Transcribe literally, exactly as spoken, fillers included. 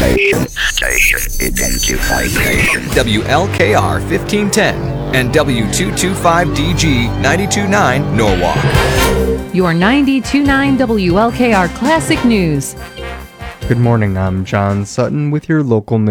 Station, station identification. W L K R fifteen ten and W two twenty-five D G ninety-two point nine Norwalk. Your ninety-two point nine W L K R Classic News. Good morning, I'm John Sutton with your local news.